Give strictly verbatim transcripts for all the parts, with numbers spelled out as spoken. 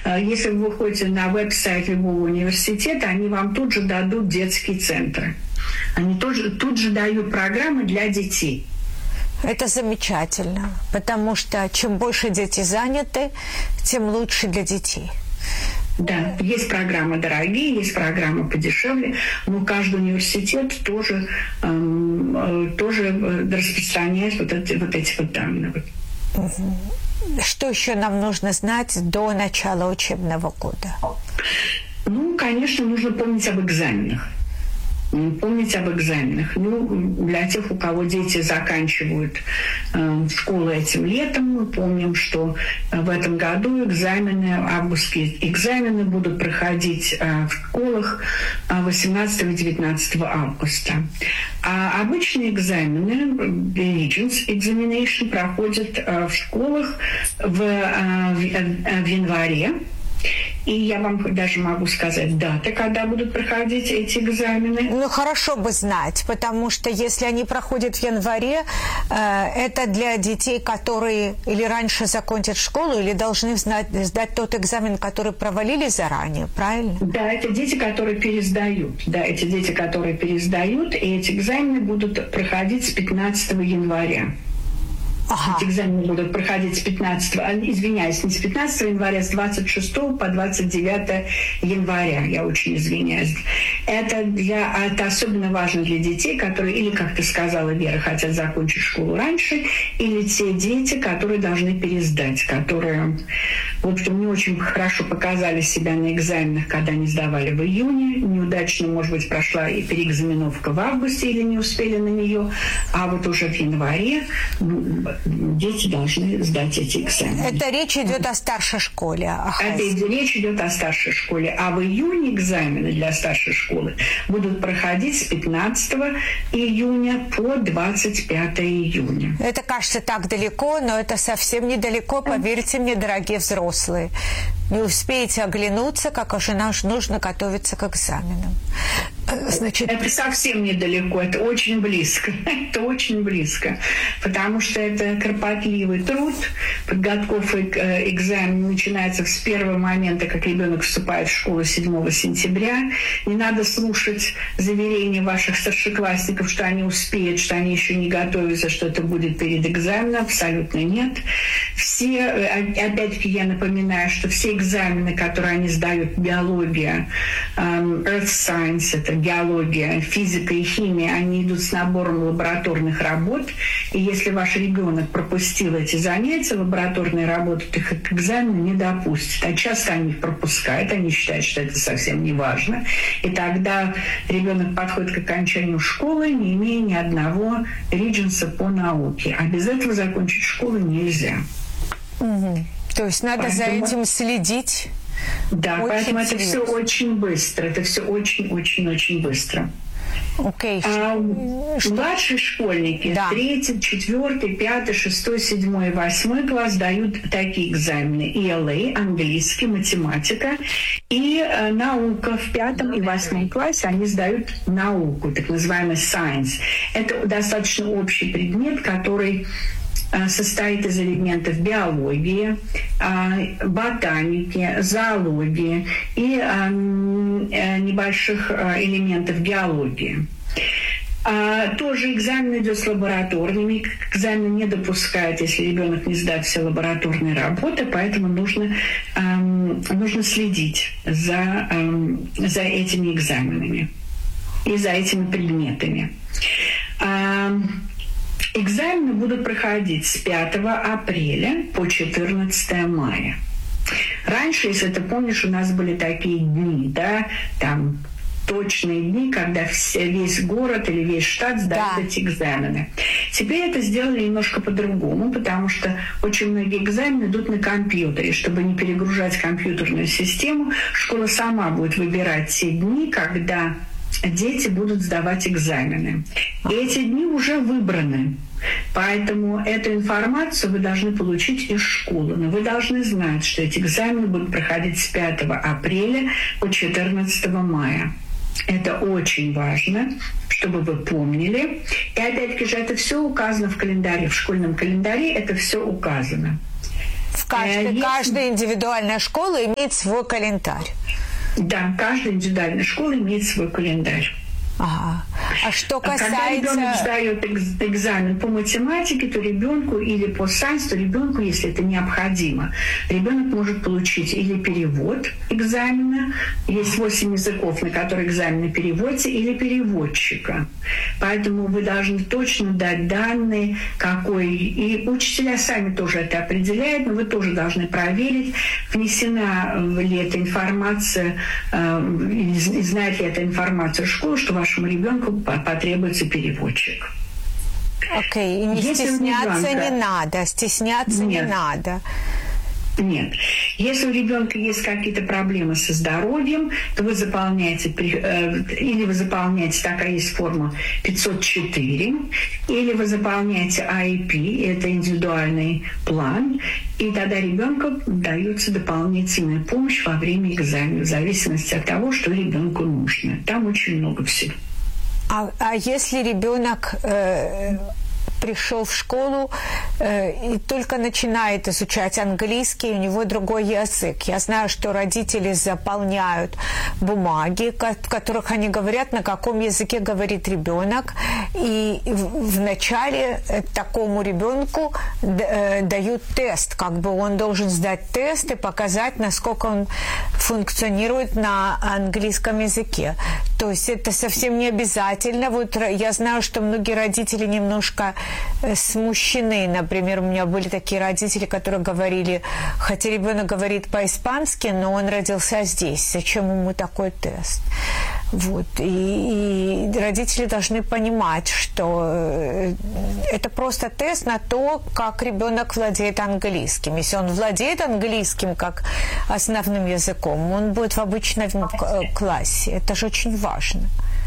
Если вы выходите на веб-сайт любого университета, они вам тут же дадут детские центры. Они тоже, тут же дают программы для детей. Это замечательно, потому что чем больше дети заняты, тем лучше для детей. Да, есть программы дорогие, есть программы подешевле, но каждый университет тоже, э, тоже распространяет вот эти вот, эти вот данные. Что еще нам нужно знать до начала учебного года? Ну, конечно, нужно помнить об экзаменах. Помнить об экзаменах. Ну, для тех, у кого дети заканчивают э, школу этим летом, мы помним, что в этом году экзамены, августские экзамены будут проходить э, в школах восемнадцатого-девятнадцатого августа. А обычные экзамены, Regents Examination, проходят э, в школах в, э, в, э, в январе. И я вам даже могу сказать даты, когда будут проходить эти экзамены. Ну, хорошо бы знать, потому что если они проходят в январе, э, это для детей, которые или раньше закончат школу, или должны знать, сдать тот экзамен, который провалили заранее, правильно? Да, это дети, которые пересдают. Да, эти дети, которые пересдают, и эти экзамены будут проходить с пятнадцатого января. Ага. Эти экзамены будут проходить с пятнадцатого, извиняюсь, не с пятнадцатого января, с двадцать шестого по двадцать девятое января, я очень извиняюсь. Это, для, это особенно важно для детей, которые, или, как ты сказала, Вера, хотят закончить школу раньше, или те дети, которые должны пересдать, которые, в общем, не очень хорошо показали себя на экзаменах, когда они сдавали в июне, неудачно, может быть, прошла и переэкзаменовка в августе, или не успели на нее, а вот уже в январе дети должны сдать эти экзамены. Это речь идет о старшей школе. Это речь идет о старшей школе. А в июне экзамены для старшей школы будут проходить с пятнадцатого июня по двадцать пятое июня. Это кажется так далеко, но это совсем недалеко, поверьте мне, дорогие взрослые. Не успеете оглянуться, как уже нам нужно готовиться к экзаменам. Значит... Это совсем недалеко, это очень близко. Это очень близко. Потому что это кропотливый труд. Подготовка к экзамену начинается с первого момента, как ребенок вступает в школу седьмого сентября. Не надо слушать заверения ваших старшеклассников, что они успеют, что они еще не готовятся, что это будет перед экзаменом. Абсолютно нет. Все, опять-таки я напоминаю, что все экзамены, которые они сдают, биология, Earth Science, это геология, физика и химия, они идут с набором лабораторных работ. И если ваш ребенок пропустил эти занятия, лабораторные работы, то их к экзамену не допустят. А часто они их пропускают, они считают, что это совсем не важно. И тогда ребенок подходит к окончанию школы, не имея ни одного регенса по науке. А без этого закончить школу нельзя. Угу. То есть надо поэтому... за этим следить. Да, очень поэтому это все очень быстро. Это все очень-очень-очень быстро. Okay. А, младшие школьники, да. третий, четвертый, пятый, шестой, седьмой и восьмой класс дают такие экзамены. и эл эй, английский, математика и э, наука. В пятом и восьмом классе они сдают науку, так называемый science. Это достаточно общий предмет, который состоит из элементов биологии, ботаники, зоологии и небольших элементов геологии. Тоже экзамен идет с лабораторными. К экзамену не допускают, если ребенок не сдаст все лабораторные работы, поэтому нужно, нужно следить за, за этими экзаменами и за этими предметами. Экзамены будут проходить с пятого апреля по четырнадцатое мая. Раньше, если ты помнишь, у нас были такие дни, да, там точные дни, когда все, весь город или весь штат сдают да. эти экзамены. Теперь это сделали немножко по-другому, потому что очень многие экзамены идут на компьютере. Чтобы не перегружать компьютерную систему, школа сама будет выбирать те дни, когда дети будут сдавать экзамены. И эти дни уже выбраны. Поэтому эту информацию вы должны получить из школы. Но вы должны знать, что эти экзамены будут проходить с пятого апреля по четырнадцатое мая. Это очень важно, чтобы вы помнили. И опять-таки же это все указано в календаре, в школьном календаре это все указано. в каждой, Если... каждая индивидуальная школа имеет свой календарь. Да, каждая индивидуальная школа имеет свой календарь. Ага. А что касается... Когда ребенок сдает экзамен по математике, то ребенку, или по сайенсу, то ребенку, если это необходимо, ребенок может получить или перевод экзамена, есть восемь языков, на которые экзамены переводятся, или переводчика. Поэтому вы должны точно дать данные, какой... И учителя сами тоже это определяют, но вы тоже должны проверить, внесена ли эта информация, и знает ли эта информация школа, что вашему ребенку потребуется переводчик. Окей, okay. И не Если стесняться ребенка... не надо, стесняться Нет. не надо. Нет. Если у ребенка есть какие-то проблемы со здоровьем, то вы заполняете, или вы заполняете, такая есть форма пятьсот четыре, или вы заполняете ай и пи, это индивидуальный план, и тогда ребенку дается дополнительная помощь во время экзамена, в зависимости от того, что ребенку нужно. Там очень много всего. А, а если ребенок э, пришел в школу э, и только начинает изучать английский, у него другой язык. Я знаю, что родители заполняют бумаги, в которых они говорят, на каком языке говорит ребенок, и вначале такому ребенку э, дают тест, как бы он должен сдать тест и показать, насколько он функционирует на английском языке. То есть это совсем не обязательно. Вот я знаю, что многие родители немножко смущены. Например, у меня были такие родители, которые говорили, хотя ребенок говорит по-испански, но он родился здесь. Зачем ему такой тест? Вот. И, и родители должны понимать, что это просто тест на то, как ребенок владеет английским. Если он владеет английским как основным языком, он будет в обычном классе. Это же очень важно.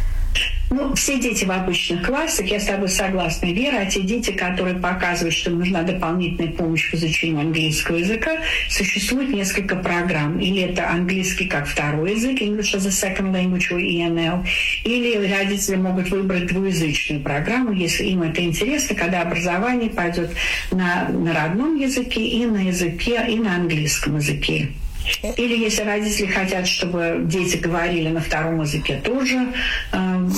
Ну, все дети в обычных классах, я с тобой согласна, Вера, а те дети, которые показывают, что им нужна дополнительная помощь в изучении английского языка, существует несколько программ. Или это английский как второй язык, English as a second language, и эн эл, или родители могут выбрать двуязычную программу, если им это интересно, когда образование пойдет на, на родном языке и на языке, и на английском языке. Или если родители хотят, чтобы дети говорили на втором языке тоже, э,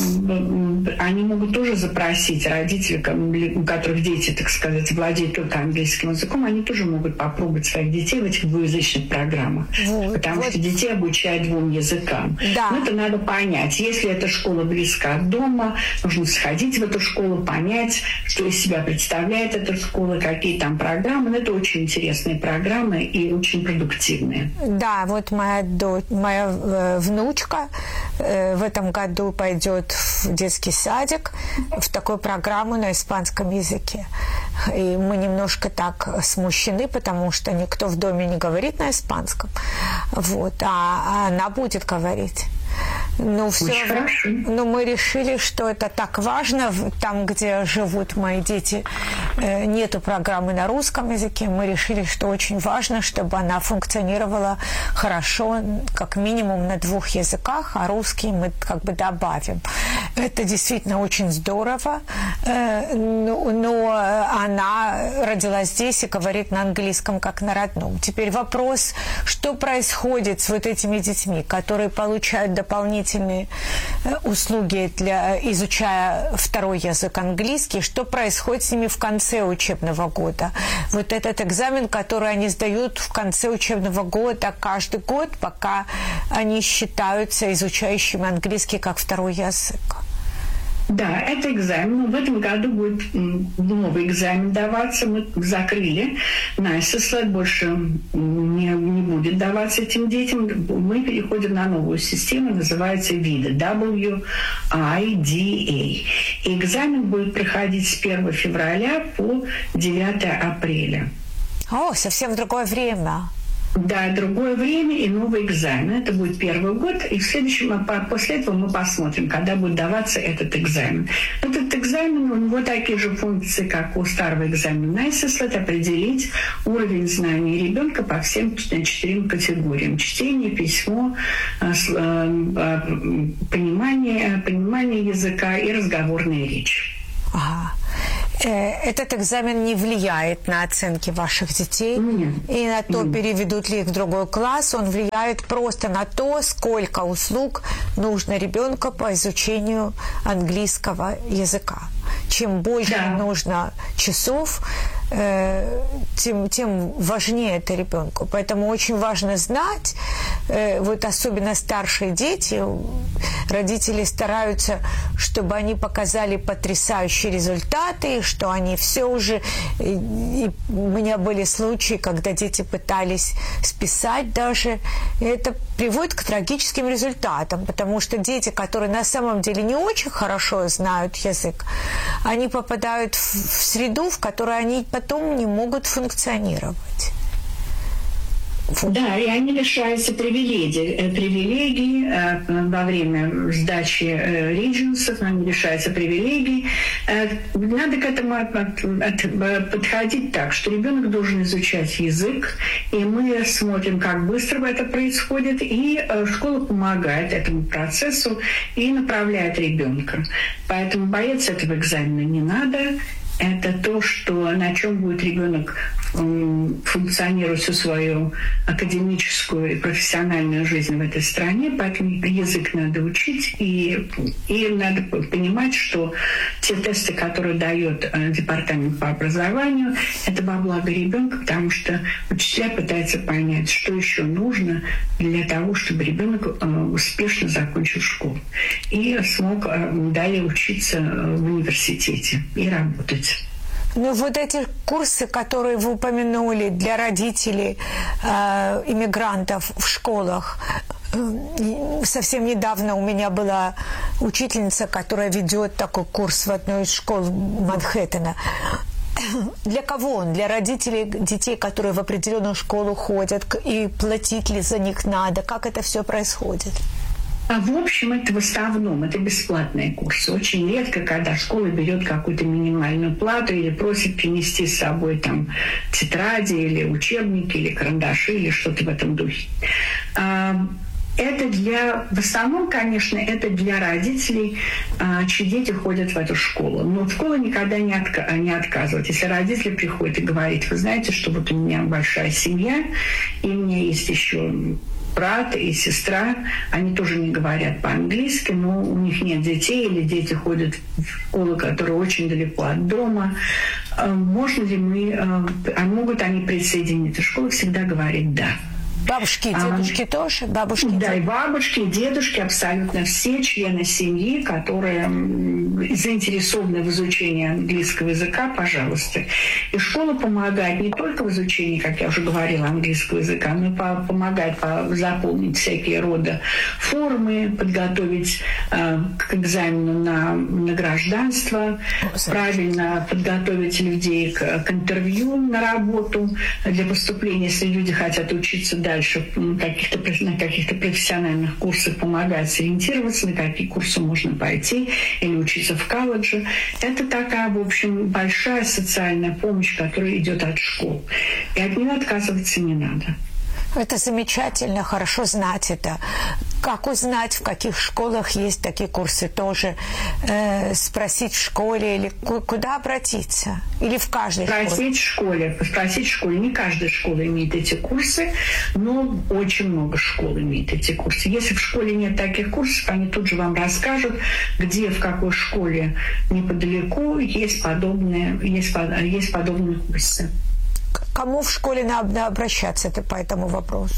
они могут тоже запросить родителей, у которых дети, так сказать, владеют только английским языком, они тоже могут попробовать своих детей в этих двуязычных программах. Вот, потому вот. что детей обучают двум языкам. Да. Но это надо понять. Если эта школа близка от дома, нужно сходить в эту школу, понять, что из себя представляет эта школа, какие там программы. Но это очень интересные программы и очень продуктивные. Да, вот моя, до, моя э, внучка э, в этом году пойдет в детский садик в такую программу на испанском языке. И мы немножко так смущены, потому что никто в доме не говорит на испанском. Вот, а, а она будет говорить. Но, все равно, но мы решили, что это так важно. Там, где живут мои дети, нету программы на русском языке. Мы решили, что очень важно, чтобы она функционировала хорошо, как минимум на двух языках, а русский мы как бы добавим. Это действительно очень здорово. Но она родилась здесь и говорит на английском как на родном. Теперь вопрос, что происходит с вот этими детьми, которые получают дополнительные услуги, для, изучая второй язык английский, что происходит с ними в конце учебного года. Вот этот экзамен, который они сдают в конце учебного года каждый год, пока они считаются изучающими английский как второй язык. Да, это экзамен. В этом году будет новый экзамен даваться. Мы закрыли Найсеслет, больше не, не будет даваться этим детям. Мы переходим на новую систему, называется вида, дабл ю ай ди эй. И экзамен будет проходить с первого февраля по девятое апреля. О, совсем в другое время. Да, другое время и новый экзамен. Это будет первый год, и в следующем, после этого мы посмотрим, когда будет даваться этот экзамен. Этот экзамен, у него такие же функции, как у старого экзамена Найсеслет, определить уровень знаний ребенка по всем четырем категориям. Чтение, письмо, понимание, понимание языка и разговорная речь. Ага. Этот экзамен не влияет на оценки ваших детей Нет. и на то, Нет. переведут ли их в другой класс. Он влияет просто на то, сколько услуг нужно ребенку по изучению английского языка. Чем больше да. нужно часов, тем, тем важнее это ребенку. Поэтому очень важно знать, вот особенно старшие дети, родители стараются, чтобы они показали потрясающие результаты, что они все уже... И у меня были случаи, когда дети пытались списать даже. И это приводит к трагическим результатам, потому что дети, которые на самом деле не очень хорошо знают язык, они попадают в среду, в которой они потом не могут функционировать. Да, и они лишаются привилегий, привилегий во время сдачи регенсов, они лишаются привилегий. Надо к этому подходить так, что ребенок должен изучать язык, и мы смотрим, как быстро это происходит, и школа помогает этому процессу и направляет ребенка. Поэтому бояться этого экзамена не надо. Это то, что, на чем будет ребенок функционировать всю свою академическую и профессиональную жизнь в этой стране. Поэтому язык надо учить, и, и надо понимать, что те тесты, которые дает департамент по образованию, это во благо ребенка, потому что учителя пытаются понять, что еще нужно для того, чтобы ребенок успешно закончил школу и смог далее учиться в университете и работать. Ну, вот эти курсы, которые вы упомянули для родителей э, иммигрантов в школах, э, совсем недавно у меня была учительница, которая ведет такой курс в одной из школ Манхэттена. Для кого он? Для родителей детей, которые в определенную школу ходят, и платить ли за них надо? Как это все происходит? А в общем, это в основном, это бесплатные курсы. Очень редко, когда школа берет какую-то минимальную плату или просит принести с собой там тетради или учебники, или карандаши, или что-то в этом духе. Это для, в основном, конечно, это для родителей, чьи дети ходят в эту школу. Но школа никогда не, отка- не отказывает. Если родители приходят и говорят, вы знаете, что вот у меня большая семья, и у меня есть еще брат и сестра, они тоже не говорят по-английски, но у них нет детей, или дети ходят в школу, которая очень далеко от дома. Можно ли мы, а могут они присоединиться? Школа всегда говорит «да». Бабушки и дедушки а, тоже? Бабушки, да, и бабушки, и дедушки, абсолютно все члены семьи, которые заинтересованы в изучении английского языка, пожалуйста. И школа помогает не только в изучении, как я уже говорила, английского языка, но и помогает заполнить всякие рода формы, подготовить э, к экзамену на, на гражданство, правильно подготовить людей к, к интервью на работу для поступления, если люди хотят учиться дальше на каких-то, на каких-то профессиональных курсах, помогать сориентироваться, на какие курсы можно пойти или учиться в колледже. Это такая, в общем, большая социальная помощь, которая идет от школ. И от нее отказываться не надо. Это замечательно, хорошо знать это. Как узнать, в каких школах есть такие курсы тоже? Э, спросить в школе или куда обратиться? Или в каждой школе? Спросить в школе. Спросить в школе. Не каждая школа имеет эти курсы, но очень много школ имеет эти курсы. Если в школе нет таких курсов, они тут же вам расскажут, где, в какой школе неподалеку есть подобные, есть, есть подобные курсы. Кому в школе надо обращаться это по этому вопросу?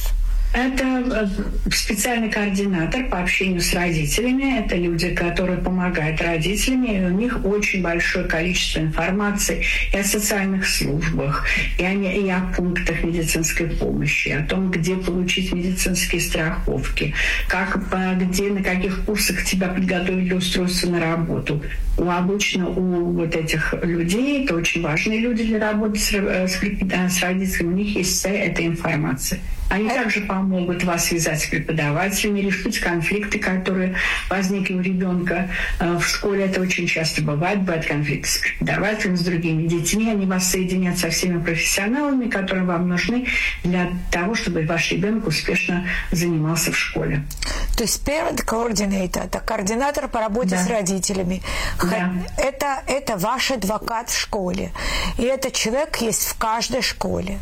Это специальный координатор по общению с родителями. Это люди, которые помогают родителям. И у них очень большое количество информации и о социальных службах, и о, и о пунктах медицинской помощи, о том, где получить медицинские страховки, как, где, на каких курсах тебя подготовить для устройства на работу. У, обычно у вот этих людей, это очень важные люди для работы с, с, с родителями, у них есть вся эта информация. Они также помогут вас связать с преподавателями, решить конфликты, которые возникли у ребенка в школе. Это очень часто бывает. Бывают конфликты с преподавателем, с другими детьми. Они вас соединят со всеми профессионалами, которые вам нужны для того, чтобы ваш ребенок успешно занимался в школе. То есть parent coordinator – это координатор по работе да. с родителями. Да. Это, это ваш адвокат в школе. И этот человек есть в каждой школе.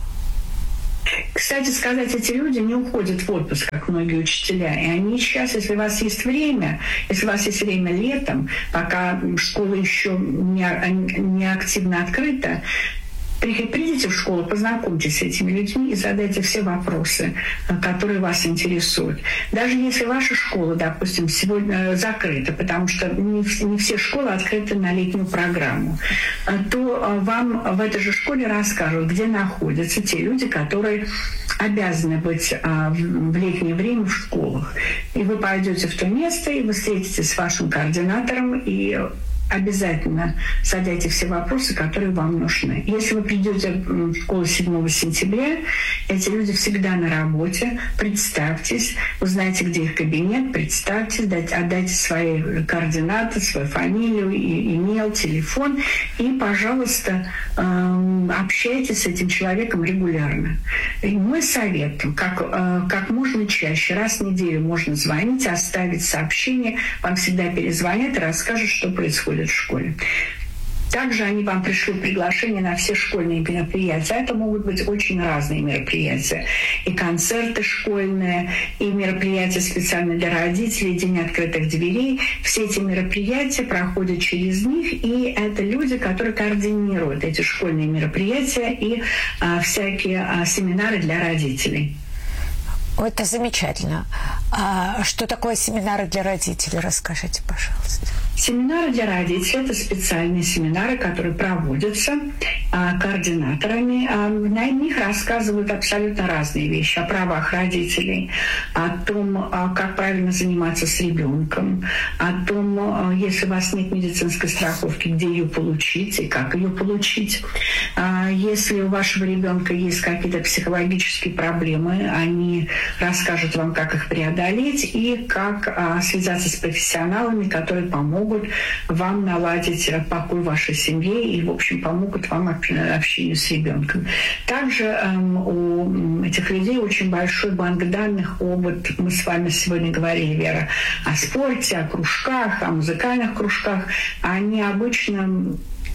Кстати сказать, эти люди не уходят в отпуск, как многие учителя. И они сейчас, если у вас есть время, если у вас есть время летом, пока школа еще не, не активно открыта, придите в школу, познакомьтесь с этими людьми и задайте все вопросы, которые вас интересуют. Даже если ваша школа, допустим, сегодня закрыта, потому что не, не все школы открыты на летнюю программу, то вам в этой же школе расскажут, где находятся те люди, которые обязаны быть в летнее время в школах. И вы пойдете в то место, и вы встретитесь с вашим координатором, и обязательно задайте все вопросы, которые вам нужны. Если вы придете в школу седьмого сентября, эти люди всегда на работе. Представьтесь, узнаете, где их кабинет, представьтесь, отдайте свои координаты, свою фамилию, имейл, телефон, и, пожалуйста, общайтесь с этим человеком регулярно. И мой совет, как, как можно чаще, раз в неделю можно звонить, оставить сообщение, вам всегда перезвонят и расскажут, что происходит в школе. Также они вам пришлют приглашение на все школьные мероприятия. Это могут быть очень разные мероприятия. И концерты школьные, и мероприятия специально для родителей, День открытых дверей. Все эти мероприятия проходят через них, и это люди, которые координируют эти школьные мероприятия и а, всякие а, семинары для родителей. Это замечательно. А что такое семинары для родителей? Расскажите, пожалуйста. Семинары для родителей – это специальные семинары, которые проводятся а, координаторами. А, на них рассказывают абсолютно разные вещи о правах родителей, о том, а, как правильно заниматься с ребенком, о том, а, если у вас нет медицинской страховки, где ее получить и как ее получить. А, если у вашего ребенка есть какие-то психологические проблемы, они расскажут вам, как их преодолеть и как а, связаться с профессионалами, которые помогут вам наладить покой в вашей семье и, в общем, помогут вам общению с ребенком. Также эм, у этих людей очень большой банк данных. О, вот мы с вами сегодня говорили, Вера, о спорте, о кружках, о музыкальных кружках. Они обычно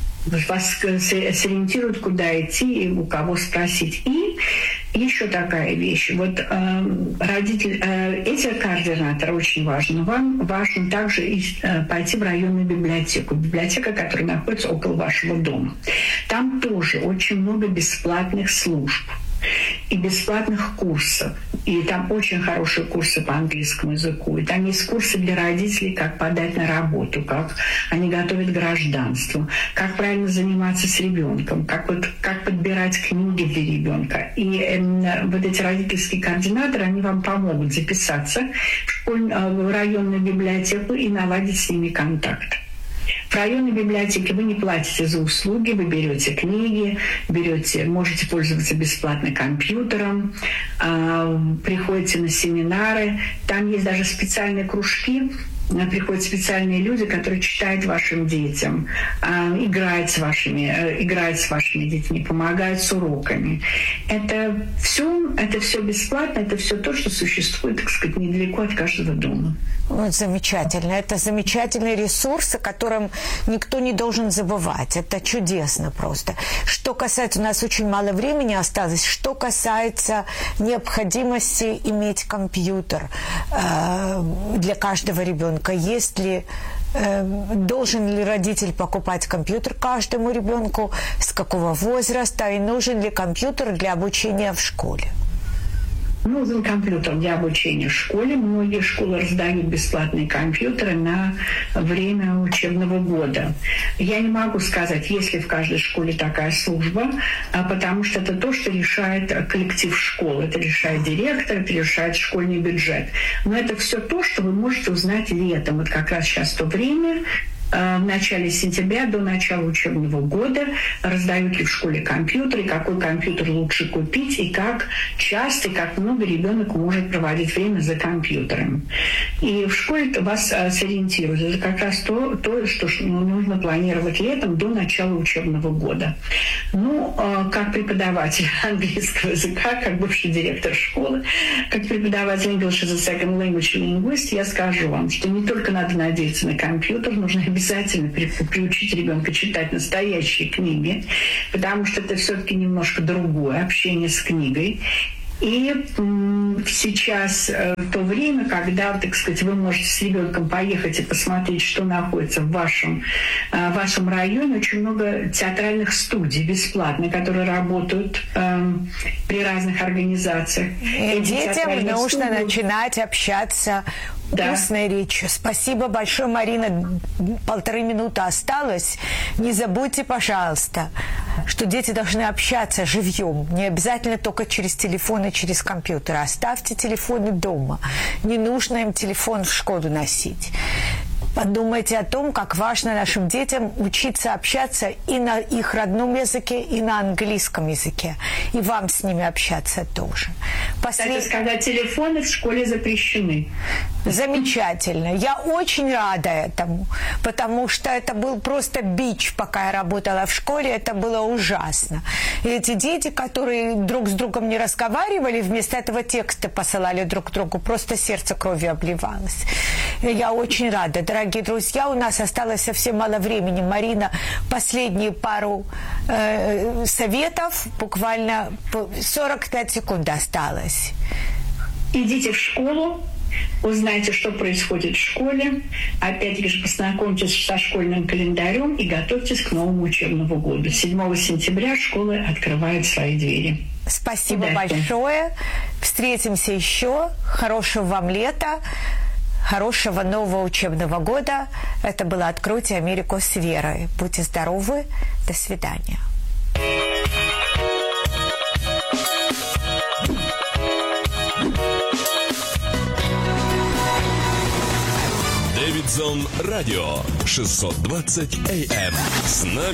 вас сориентируют, куда идти и у кого спросить. И еще такая вещь. Вот э, родитель, э, эти координаторы очень важны. Вам важно также и, э, пойти в районную библиотеку. Библиотека, которая находится около вашего дома. Там тоже очень много бесплатных служб и бесплатных курсов. И там очень хорошие курсы по английскому языку. И там есть курсы для родителей, как подать на работу, как они готовят к гражданству, как правильно заниматься с ребенком, как, вот, как подбирать книги для ребенка. И э, вот эти родительские координаторы, они вам помогут записаться в, школь, в районную библиотеку и наладить с ними контакт. В районной библиотеке вы не платите за услуги, вы берете книги, берете, можете пользоваться бесплатно компьютером, э, приходите на семинары. Там есть даже специальные кружки, приходят специальные люди, которые читают вашим детям, э, играют с вашими, э, играют с вашими детьми, помогают с уроками. Это все, это все бесплатно, это все то, что существует, так сказать, недалеко от каждого дома. Вот замечательно. Это замечательный ресурс, о котором никто не должен забывать. Это чудесно просто. Что касается, у нас очень мало времени осталось, что касается необходимости иметь компьютер э, для каждого ребенка. Есть ли, э, должен ли родитель покупать компьютер каждому ребенку, с какого возраста, и нужен ли компьютер для обучения в школе? Нужен компьютер для обучения в школе. Многие школы раздают бесплатные компьютеры на время учебного года. Я не могу сказать, есть ли в каждой школе такая служба, потому что это то, что решает коллектив школы. Это решает директор, это решает школьный бюджет. Но это все то, что вы можете узнать летом. Вот как раз сейчас то время, в начале сентября до начала учебного года, раздают ли в школе компьютеры, какой компьютер лучше купить и как часто, как много ребенок может проводить время за компьютером. И в школе вас сориентируют. Это как раз то, то что нужно планировать летом до начала учебного года. Ну, как преподаватель английского языка, как бывший директор школы, как преподаватель English as a Second Language linguist, я скажу вам, что не только надо надеяться на компьютер, нужно обязательно приучить ребенка читать настоящие книги, потому что это все-таки немножко другое общение с книгой. И м, сейчас э, то время, когда, так сказать, вы можете с ребенком поехать и посмотреть, что находится в вашем, э, в вашем районе, очень много театральных студий бесплатно, которые работают э, при разных организациях. И детям нужно студии... начинать общаться да. устной речью. Спасибо большое, Марина. Полторы минуты осталось. Не забудьте, пожалуйста, что дети должны общаться живьем. Не обязательно только через телефон и через компьютер. Оставьте телефоны дома. Не нужно им телефон в школу носить. Подумайте о том, как важно нашим детям учиться общаться и на их родном языке, и на английском языке. И вам с ними общаться тоже. Послед... Кстати сказать, телефоны в школе запрещены. Замечательно. Я очень рада этому, потому что это был просто бич, пока я работала в школе, это было ужасно. И эти дети, которые друг с другом не разговаривали, вместо этого тексты посылали друг другу, просто сердце кровью обливалось. И я очень рада. Дорогие друзья, у нас осталось совсем мало времени. Марина, последние пару э, советов, буквально сорок пять секунд осталось. Идите в школу, узнайте, что происходит в школе, опять-таки же познакомьтесь со школьным календарем и готовьтесь к новому учебному году. седьмого сентября школы открывают свои двери. Спасибо Удачи. большое. Встретимся еще. Хорошего вам лета. Хорошего нового учебного года. Это было «Откройте Америку с верой». Будьте здоровы. До свидания. Дэвидсон Радио шестьсот двадцать эй эм. С нами